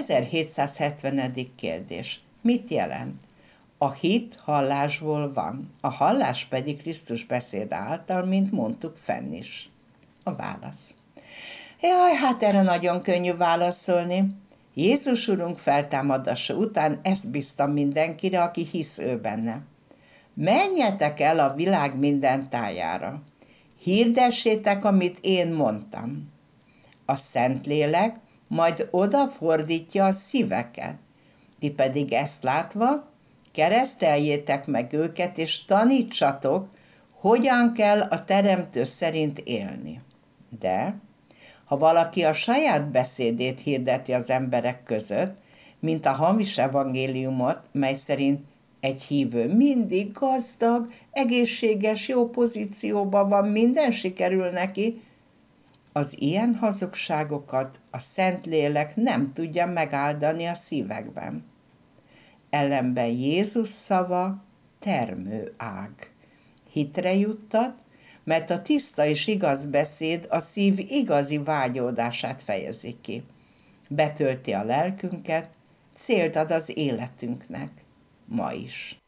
1770. kérdés. Mit jelent? A hit hallásból van, a hallás pedig Krisztus beszéd által, mint mondtuk fenn is. A válasz. Jaj, hát erre nagyon könnyű válaszolni. Jézus Urunk feltámadása után ezt bíztam mindenkire, aki hisz ő benne. Menjetek el a világ minden tájára. Hirdessétek, amit én mondtam. A Szentlélek majd odafordítja a szíveket. Ti pedig ezt látva, kereszteljétek meg őket, és tanítsatok, hogyan kell a Teremtő szerint élni. De ha valaki a saját beszédét hirdeti az emberek között, mint a hamis evangéliumot, mely szerint egy hívő mindig gazdag, egészséges, jó pozícióban van, minden sikerül neki, az ilyen hazugságokat a Szentlélek nem tudja megáldani a szívekben. Ellenben Jézus szava termőág. Hitre juttat, mert a tiszta és igaz beszéd a szív igazi vágyódását fejezi ki. Betölti a lelkünket, célt ad az életünknek, ma is.